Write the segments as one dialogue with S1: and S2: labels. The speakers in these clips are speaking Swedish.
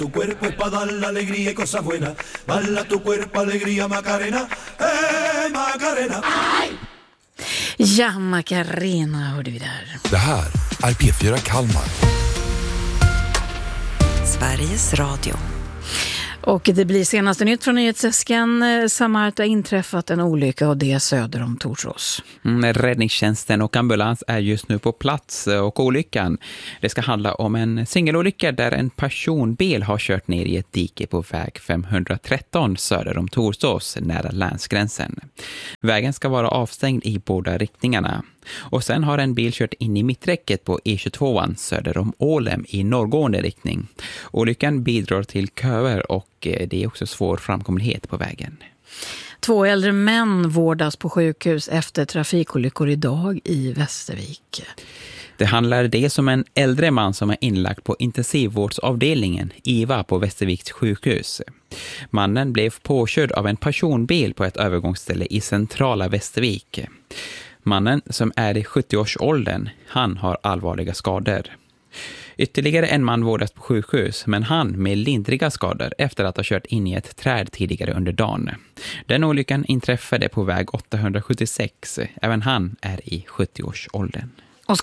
S1: Tu cuerpo es para dar la alegría y cosas buenas. Bala tu cuerpo, alegría, Macarena. Macarena.
S2: Ja, Macarena hörde vi där.
S3: Det här är P4 Kalmar.
S4: Sveriges Radio.
S2: Och det blir senaste nytt från nyhetsesken. Samart har inträffat en olycka och det söder om Torsås.
S5: Räddningstjänsten och ambulans är just nu på plats och olyckan. Det ska handla om en singelolycka där en personbil har kört ner i ett dike på väg 513 söder om Torsås nära länsgränsen. Vägen ska vara avstängd i båda riktningarna. Och sen har en bil kört in i mitträcket på E22 söder om Ålem i norrgående riktning. Olyckan bidrar till köer och det är också svår framkomlighet på vägen.
S2: 2 äldre män vårdas på sjukhus efter trafikolyckor idag i Västervik.
S5: Det handlar dels om en äldre man som är inlagd på intensivvårdsavdelningen IVA på Västerviks sjukhus. Mannen blev påkörd av en personbil på ett övergångsställe i centrala Västervik. Mannen, som är i 70-årsåldern, han har allvarliga skador. Ytterligare en man vårdas på sjukhus, men han med lindriga skador efter att ha kört in i ett träd tidigare under dagen. Den olyckan inträffade på väg 876. Även han är i 70-årsåldern.
S2: Och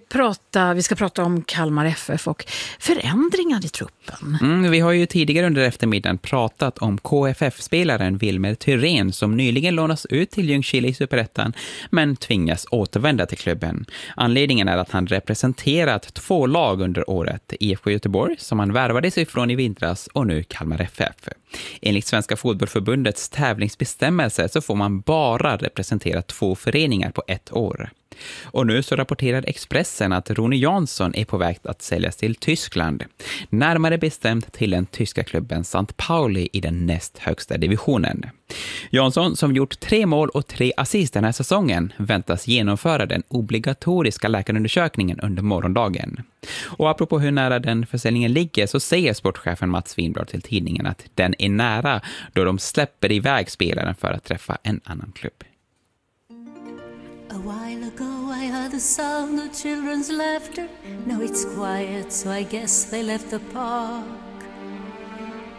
S2: vi ska prata om Kalmar FF och förändringar i truppen.
S5: Vi har ju tidigare under eftermiddagen pratat om KFF-spelaren Wilmer Thyrén som nyligen lånas ut till Ljungskile i Superettan men tvingas återvända till klubben. Anledningen är att han representerat 2 lag under året, IFK Göteborg som han värvades ifrån i vintras och nu Kalmar FF. Enligt Svenska fotbollförbundets tävlingsbestämmelser så får man bara representera 2 föreningar på 1 år. Och nu så rapporterar Expressen att Ronny Jansson är på väg att säljas till Tyskland. Närmare bestämt till den tyska klubben St. Pauli i den näst högsta divisionen. Jansson, som gjort 3 mål och 3 assist den här säsongen, väntas genomföra den obligatoriska läkarundersökningen under morgondagen. Och apropå hur nära den försäljningen ligger så säger sportchefen Mats Winblad till tidningen att den är nära då de släpper iväg spelaren för att träffa en annan klubb.
S6: A while ago I heard the sound of children's laughter. Now it's quiet, so I guess they left the park.